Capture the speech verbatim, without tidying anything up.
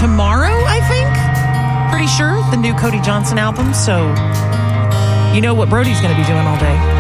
tomorrow, I think. Pretty sure, the new Cody Johnson album. So you know what Brody's going to be doing all day.